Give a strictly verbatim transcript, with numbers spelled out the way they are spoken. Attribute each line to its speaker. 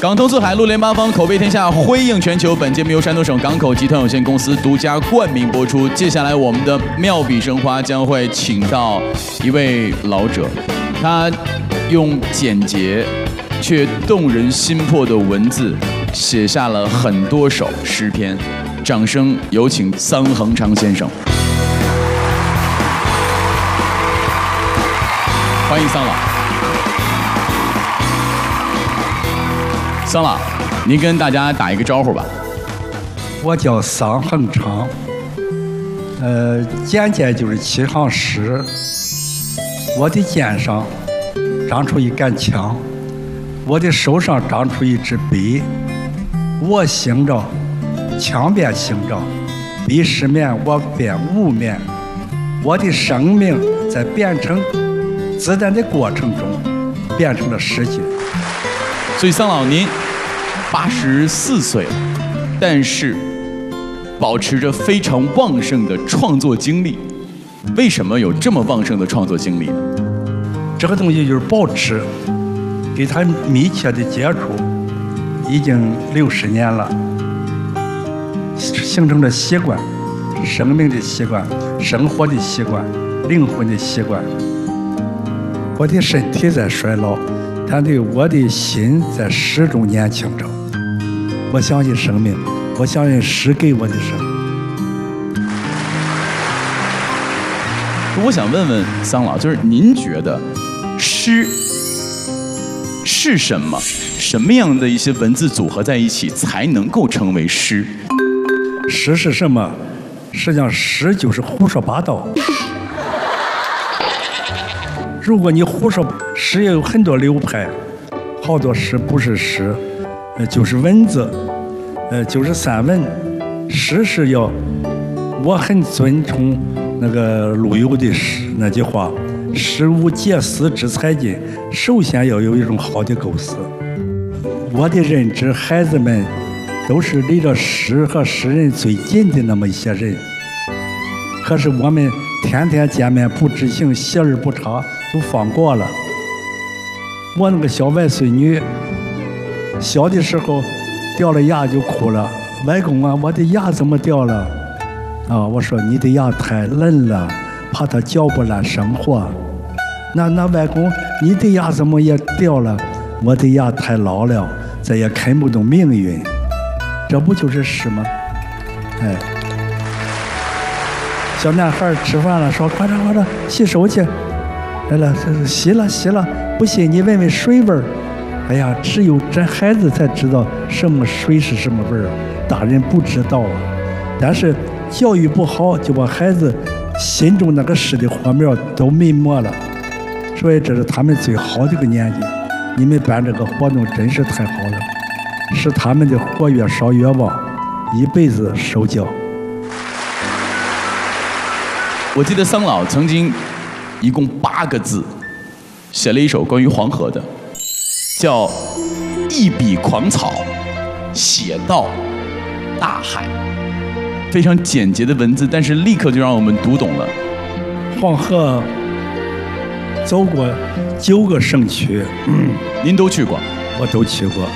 Speaker 1: 港通四海，陆联八方，口碑天下，辉映全球。本节目由山东省港口集团有限公司独家冠名播出。接下来，我们的妙笔生花将会请到一位老者，他用简洁却动人心魄的文字，写下了很多首诗篇。掌声有请桑恒昌先生。欢迎桑老。桑老，您跟大家打一个招呼吧。
Speaker 2: 我叫桑恒昌，呃，简介就是七行诗。我的肩上长出一杆枪，我的手上长出一支笔。我行着，枪便行着，笔失眠，我便无眠。我的生命在变成子弹的过程中，变成了诗句。
Speaker 1: 所以桑老您八十四岁了，但是保持着非常旺盛的创作精力。为什么有这么旺盛的创作精力呢？
Speaker 2: 这个东西就是保持，给他密切的接触，已经六十年了，形成了习惯，生命的习惯，生活的习惯，灵魂的习惯。我的身体在衰老，但对我的心在始终年轻着。我相信生命，我相信诗给我的生命。
Speaker 1: 我想问问桑老，就是您觉得诗是什么？什么样的一些文字组合在一起才能够成为诗？
Speaker 2: 诗是什么？实际上，诗就是胡说八道。如果你胡说，诗也有很多流派，好多诗不是诗，呃，就是文字，呃，就是散文。诗是要，我很尊崇那个陆游的诗那句话：“诗无解思之才尽。”首先要有一种好的构思。我的认知，孩子们都是离着诗和诗人最近的那么一些人。可是我们天天见面不知情，习而不察，都放过了。我那个小外孙女，小的时候掉了牙就哭了，外公啊，我的牙怎么掉了？啊，我说你的牙太嫩了，怕它嚼不烂生活。那那外公，你的牙怎么也掉了？我的牙太老了，再也看不懂命运。这不就是诗吗？哎。小男孩吃饭了，说快点快点洗手去。来了，洗了洗了，不信你闻闻水味儿。哎呀，只有这孩子才知道什么水是什么味儿，大人不知道啊。但是教育不好，就把孩子心中那个诗的火苗都泯没了。所以这是他们最好的一个年纪。你们办这个活动真是太好了，使他们的火越烧越旺，一辈子受教。
Speaker 1: 我记得桑老曾经一共八个字写了一首关于黄河的，叫“一笔狂草写到大海”，非常简洁的文字，但是立刻就让我们读懂了。
Speaker 2: 黄河走过九个省区，
Speaker 1: 嗯，您都去过，
Speaker 2: 我都去过。